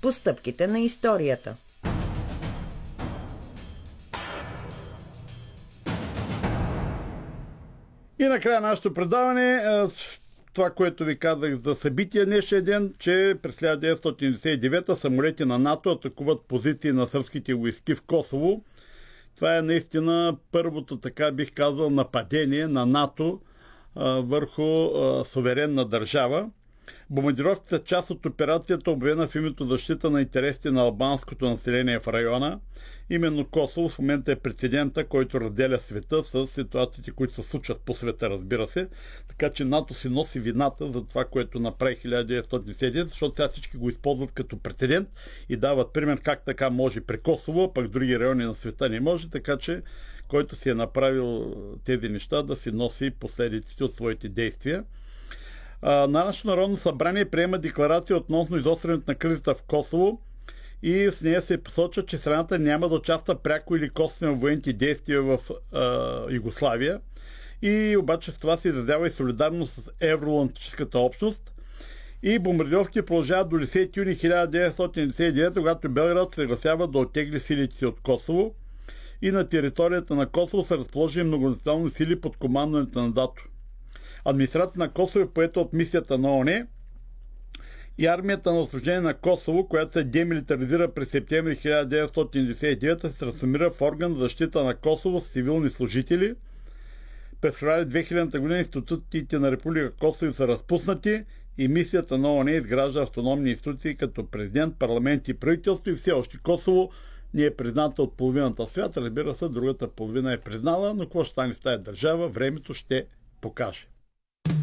по стъпките на историята. И накрая нашето предаване, това, което ви казах за събития днешния ден, че през 1999 самолети на НАТО атакуват позиции на сръбските войски в Косово. Това е наистина първото, така бих казал, нападение на НАТО върху суверенна държава. Бомбардировките са част от операцията, обявена в името защита на интересите на албанското население в района. Именно Косово в момента е прецедента, който разделя света с ситуациите, които се случват по света, разбира се. Така че НАТО си носи вината за това, което направи 1970, защото сега всички го използват като прецедент и дават пример как така може при Косово, а пък други райони на света не може, така че който си е направил тези неща да си носи последиците от своите действия. Нашето народно събрание приема декларация относно изострянето на кризата в Косово и с нея се посочва, че страната няма да участва пряко или косвено в военните действия в Югославия. И обаче с това се изразява и солидарност с евроатлантическата общност. И бомбардировки продължават до 10 юни 1999, когато Белград се съгласява да оттегли силите си от Косово. И на територията на Косово са разположени многонационални сили под командването на НАТО. Администрацията на Косово е поета от мисията на ООН и армията на освобождение на Косово, която се демилитаризира през септември 1999, се трансформира в орган за защита на Косово с цивилни служители. През февруари 2000 година институтите на Република Косово са разпуснати и мисията на ООН изгражда автономни институции като президент, парламент и правителство и все още Косово не е призната от половината свят. Разбира се, другата половина е признала, но какво ще стане с тази държава, времето ще покаже.